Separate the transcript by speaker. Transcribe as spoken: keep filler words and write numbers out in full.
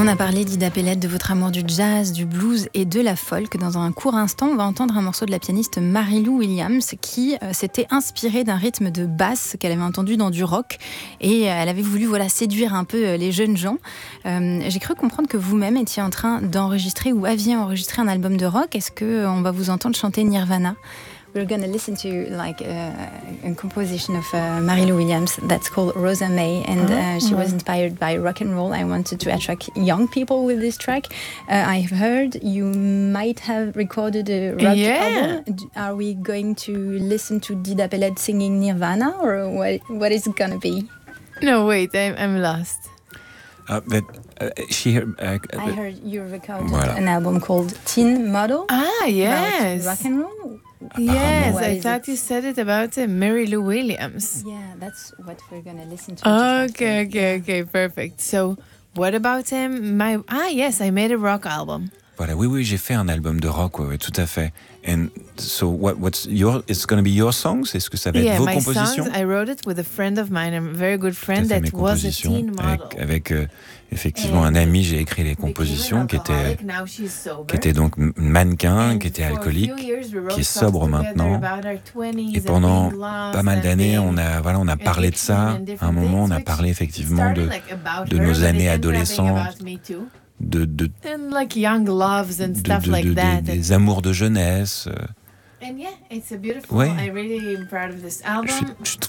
Speaker 1: On a parlé d'Ida Pellet, de votre amour du jazz, du blues et de la folk. Dans un court instant, on va entendre un morceau de la pianiste Mary-Lou Williams qui euh, s'était inspirée d'un rythme de basse qu'elle avait entendu dans du rock et euh, elle avait voulu voilà, séduire un peu euh, les jeunes gens. Euh, j'ai cru comprendre que vous-même étiez en train d'enregistrer ou aviez enregistré un album de rock. Est-ce qu'on va vous entendre chanter Nirvana? We're going to listen to like uh, a composition of uh, Mary-Lou Williams that's called Rosa May, and uh, she was inspired by rock and roll. I wanted to attract young people with this track. Uh, I've heard you might have recorded a rock
Speaker 2: Yeah.
Speaker 1: album. Are we going to listen to Ida Pellet singing Nirvana, or what, what is it going to be?
Speaker 2: No, wait, I'm, I'm lost.
Speaker 3: Uh, but uh, she uh, uh,
Speaker 1: I heard you recorded
Speaker 3: Voilà.
Speaker 1: an album called Teen Model.
Speaker 2: Ah, yes.
Speaker 1: About rock and roll.
Speaker 2: Yes,
Speaker 1: What
Speaker 2: I
Speaker 1: is
Speaker 2: thought
Speaker 1: it?
Speaker 2: you said it about uh, Mary-Lou Williams.
Speaker 1: Yeah, that's what we're going to listen to. just after.
Speaker 2: Okay, okay, okay, perfect. So, what about him? My ah, yes, I made a rock album.
Speaker 3: Voilà, oui, oui, j'ai fait un album de rock, ouais, ouais, tout à fait. And so, what, what's your? It's going to be your songs? Est-ce que ça va être
Speaker 2: Yeah,
Speaker 3: vos
Speaker 2: my
Speaker 3: compositions?
Speaker 2: songs. I wrote it with a friend of mine, a very good
Speaker 3: Tout à
Speaker 2: friend
Speaker 3: fait, mes
Speaker 2: that was a
Speaker 3: compositions.
Speaker 2: teen model.
Speaker 3: Avec, avec euh, effectivement un ami, j'ai écrit les compositions qui étaient,
Speaker 2: Now she's sober.
Speaker 3: qui étaient donc m- mannequin,
Speaker 2: And
Speaker 3: qui était
Speaker 2: for a
Speaker 3: alcoolique,
Speaker 2: few years, we wrote
Speaker 3: qui est
Speaker 2: songs
Speaker 3: sobre
Speaker 2: together
Speaker 3: maintenant.
Speaker 2: about our twenties
Speaker 3: Et
Speaker 2: and
Speaker 3: pendant
Speaker 2: being lost
Speaker 3: pas mal
Speaker 2: and
Speaker 3: d'années,
Speaker 2: being
Speaker 3: on a, voilà, on a parlé de ça.
Speaker 2: addiction and
Speaker 3: À un
Speaker 2: different
Speaker 3: moment, on
Speaker 2: things,
Speaker 3: a
Speaker 2: which
Speaker 3: parlé effectivement de,
Speaker 2: started, like, about
Speaker 3: de
Speaker 2: her,
Speaker 3: nos
Speaker 2: but it
Speaker 3: années
Speaker 2: ended up being
Speaker 3: adolescentes,
Speaker 2: about me too.
Speaker 3: de, de,
Speaker 2: And like young loves and
Speaker 3: de-
Speaker 2: stuff
Speaker 3: de-
Speaker 2: like
Speaker 3: de-
Speaker 2: that.
Speaker 3: des, des amours de jeunesse. euh.
Speaker 2: And yeah, it's a beautiful.
Speaker 3: Ouais.
Speaker 2: I really am proud of this
Speaker 3: Je,
Speaker 2: album.
Speaker 3: suis- je suis